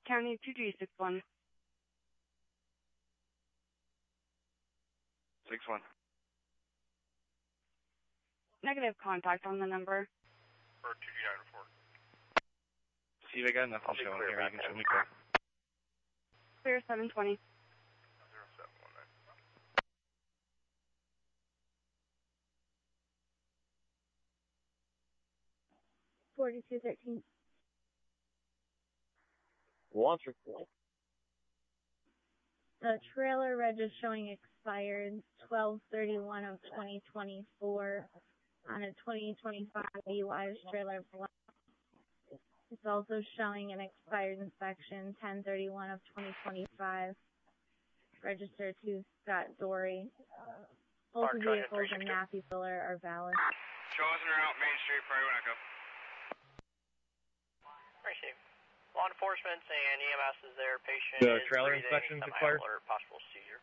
County 2361. 6-1. Negative contact on the number. For 2G9 report. See you again, nothing showing here. You can show me clear. Clear 720. 0719. 4213. Launch report. The trailer reg is showing expired 12/31 of 2024 on a 2025 UI trailer block. It's also showing an expired inspection 10/31 of 2025. Registered to Scott Dory. Both vehicles in Matthew Filler are valid. Chosen route, Main Street, Prairie Echo. Receive. Law enforcement and EMS is there. Patient The is trailer breathing, inspection's expired? semi-alert, possible seizure.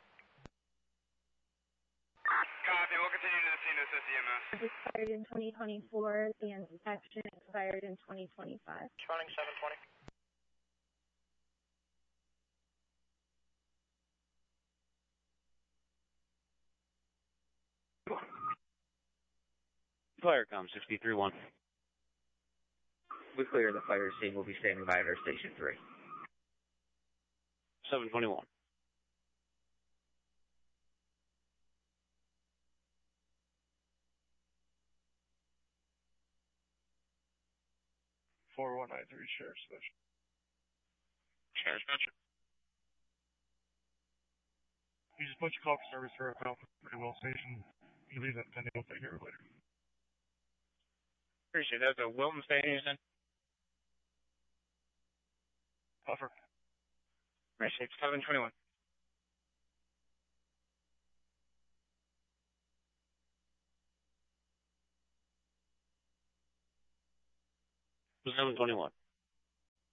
Copy, we'll continue to the scene to assist EMS. It's expired in 2024. The inspection expired in 2025. Running 720. Firecom 63-1. We clear the fire scene. We'll be standing by at our station 3. 721. Sheriff's Station. Sheriff's Station. You just put your call for service for a call for Will Station. You leave that pending. We'll take care of it later. Appreciate that. The Wilton Station. Buffer. Appreciate 721. Seven 21.